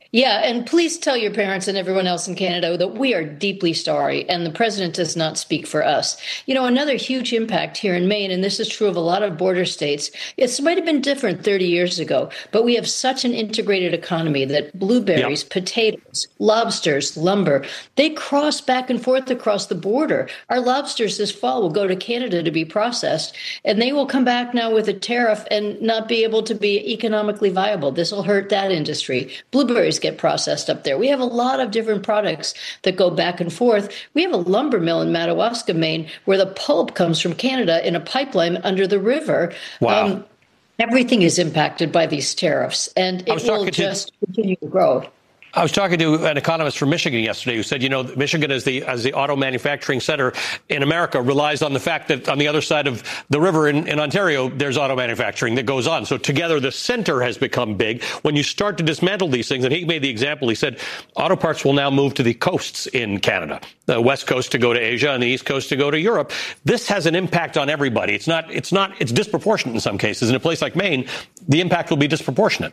Yeah, and please tell your parents and everyone else in Canada that we are deeply sorry, and the president does not speak for us. You know, another huge impact here in Maine, and this is true of a lot of border states, it might have been different 30 years ago, but we have such an integrated economy that blueberries, Yep. potatoes, lobsters, lumber, they cross back and forth across the border. Our lobsters this fall will go to Canada to be processed, and they will come back now with a tariff and not be able to be economically viable. This will hurt that industry. Blueberries get processed up there. We have a lot of different products that go back and forth. We have a lumber mill in Madawaska, Maine, where the pulp comes from Canada in a pipeline under the river. Wow. Everything is impacted by these tariffs, and it will just continue to grow. I was talking to an economist from Michigan yesterday who said, you know, Michigan as the auto manufacturing center in America relies on the fact that on the other side of the river in Ontario, there's auto manufacturing that goes on. So together, the center has become big. When you start to dismantle these things, and he made the example, he said, auto parts will now move to the coasts in Canada, the West Coast to go to Asia and the East Coast to go to Europe. This has an impact on everybody. It's disproportionate in some cases. In a place like Maine, the impact will be disproportionate.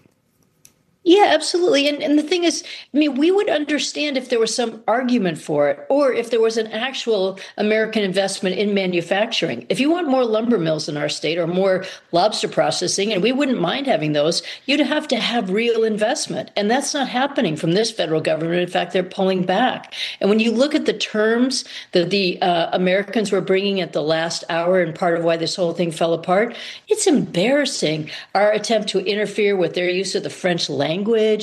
Yeah, absolutely. And the thing is, I mean, we would understand if there was some argument for it or if there was an actual American investment in manufacturing. If you want more lumber mills in our state or more lobster processing, and we wouldn't mind having those, you'd have to have real investment. And that's not happening from this federal government. In fact, they're pulling back. And when you look at the terms that the Americans were bringing at the last hour and part of why this whole thing fell apart, it's embarrassing. Our attempt to interfere with their use of the French language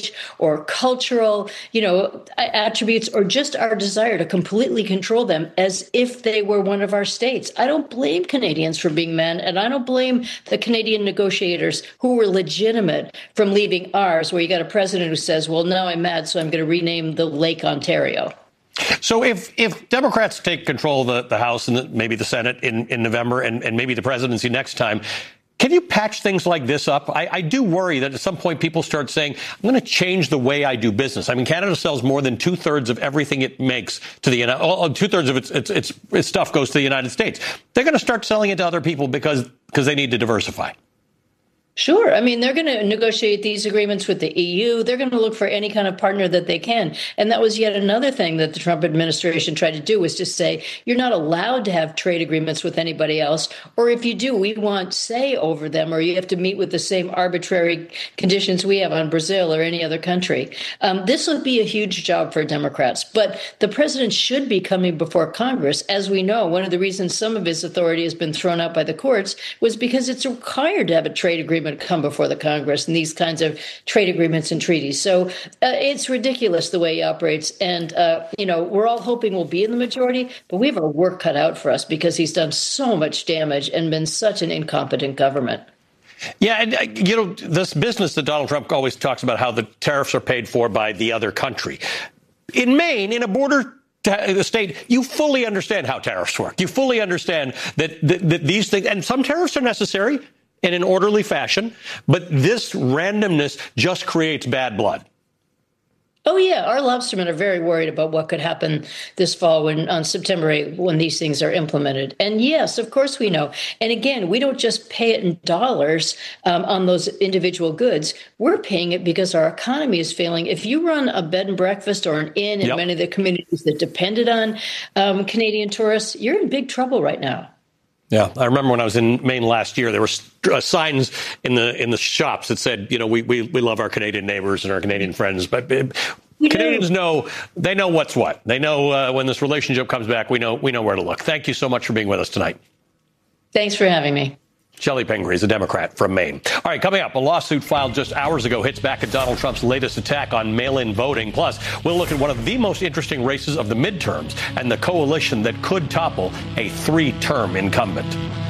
or cultural, attributes, or just our desire to completely control them as if they were one of our states. I don't blame Canadians for being mad, and I don't blame the Canadian negotiators who were legitimate from leaving ours, where you got a president who says, well, now I'm mad, so I'm going to rename the Lake Ontario. So if Democrats take control of the House and maybe the Senate in November and maybe the presidency next time, can you patch things like this up? I do worry that at some point people start saying, I'm going to change the way I do business. I mean, Canada sells more than 2/3 of everything it makes to the United States. 2/3 of its stuff goes to the United States. They're going to start selling it to other people because they need to diversify. Sure. I mean, they're going to negotiate these agreements with the EU. They're going to look for any kind of partner that they can. And that was yet another thing that the Trump administration tried to do, was to say, you're not allowed to have trade agreements with anybody else. Or if you do, we want say over them, or you have to meet with the same arbitrary conditions we have on Brazil or any other country. This would be a huge job for Democrats. But the president should be coming before Congress. As we know, one of the reasons some of his authority has been thrown out by the courts was because it's required to have a trade agreement come before the Congress and these kinds of trade agreements and treaties. So it's ridiculous the way he operates. And, we're all hoping we'll be in the majority, but we have our work cut out for us because he's done so much damage and been such an incompetent government. Yeah, and, this business that Donald Trump always talks about, how the tariffs are paid for by the other country. In Maine, in a border state, you fully understand how tariffs work. You fully understand that these things, and some tariffs are necessary in an orderly fashion, but this randomness just creates bad blood. Oh, yeah. Our lobstermen are very worried about what could happen this fall on September 8th, when these things are implemented. And yes, of course we know. And again, we don't just pay it in dollars on those individual goods. We're paying it because our economy is failing. If you run a bed and breakfast or an inn in many of the communities that depended on Canadian tourists, you're in big trouble right now. Yeah, I remember when I was in Maine last year, there were signs in the shops that said, we love our Canadian neighbors and our Canadian friends. But Canadians know what's what. They know when this relationship comes back, we know where to look. Thank you so much for being with us tonight. Thanks for having me. Shelley Pingree is a Democrat from Maine. All right, coming up, a lawsuit filed just hours ago hits back at Donald Trump's latest attack on mail-in voting. Plus, we'll look at one of the most interesting races of the midterms and the coalition that could topple a 3-term incumbent.